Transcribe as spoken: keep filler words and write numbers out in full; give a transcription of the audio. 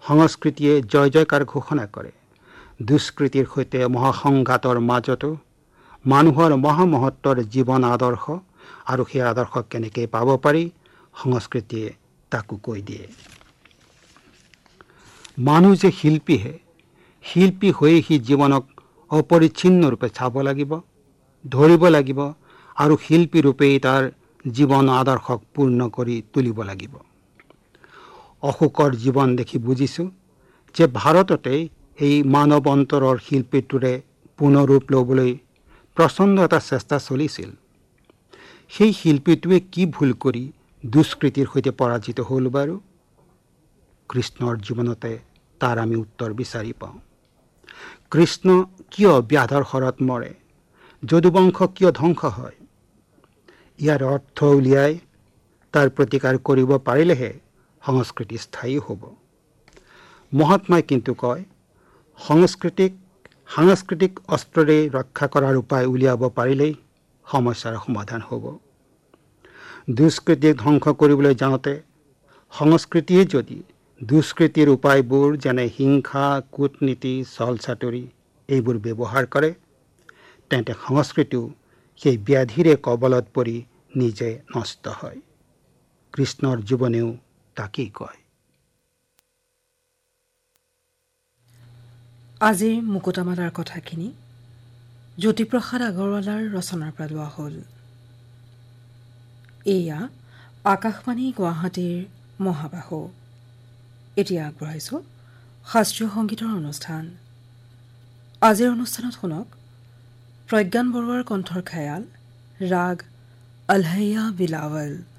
সংস্কৃতিয়ে জয় জয়কাৰ ঘোষণা কৰে। দুষ্কৃতিৰ সৈতে মহাসংঘাতৰ মাজতো মানুহৰ মহামহত্বৰ জীৱন আদৰ্শ আৰু সেই আদৰ্শ কেনেকৈ পাব পাৰি সংস্কৃতিয়ে তাকো কৈ দিয়ে। মানুহ যে শিল্পীহে, শিল্পী হৈয়ে সি জীৱনক অপৰিচ্ছিন্ন ৰূপে চাব লাগিব, ধৰিব লাগিব আৰু শিল্পী ৰূপেই তাৰ জীৱন আদৰ্শক পূৰ্ণ কৰি তুলিব লাগিব। অশোকৰ জীৱন দেখি বুজিছোঁ যে ভাৰততে এই মানৱ অন্তৰৰ শিল্পীটোৰে পুনৰূপ ল'বলৈ প্ৰচণ্ড এটা চেষ্টা চলিছিল। সেই শিল্পীটোৱে কি ভুল কৰি দুষ্কৃতিৰ সৈতে পৰাজিত হ'ল বাৰু? কৃষ্ণৰ জীৱনতে তাৰ আমি উত্তৰ বিচাৰি পাওঁ। কৃষ্ণ কিয় ব্যাধৰ শৰত মৰে? যদুবংশ কিয় ধ্বংস হয়? ইয়াৰ অৰ্থ উলিয়াই তাৰ প্ৰতিকাৰ কৰিব পাৰিলেহে সংস্কৃতি স্থায়ী হ'ব। মহাত্মাই কিন্তু কয়, সংস্কৃতিক সাংস্কৃতিক অস্ত্ৰৰে ৰক্ষা কৰাৰ উপায় উলিয়াব পাৰিলেই সমস্যাৰ সমাধান হ'ব। দুষ্কৃতিক ধ্বংস কৰিবলৈ যাওঁতে সংস্কৃতিয়ে যদি দুষ্কৃতিৰ উপায়বোৰ যেনে হিংসা, কূটনীতি, ছল চাতুৰি এইবোৰ ব্যৱহাৰ কৰে, তেন্তে সংস্কৃতিও সেই ব্যাধিৰে কবলত পৰি নিজে নষ্ট হয়। কৃষ্ণৰ জীৱনেও তাকেই কয়। আজিৰ মুকুতামালাৰ কথাখিনি জ্যোতিপ্ৰসাদ আগৰৱালাৰ ৰচনাৰ পৰা লোৱা হ'ল। এয়া আকাশবাণী গুৱাহাটীৰ মহাবাহু। এতিয়া আগবঢ়াইছোঁ শাস্ত্ৰীয় সংগীতৰ অনুষ্ঠান। আজিৰ অনুষ্ঠানত শুনক প্ৰজ্ঞান বৰুৱাৰ কণ্ঠৰ খেয়াল, ৰাগ আলহাইয়া বিলাৱল।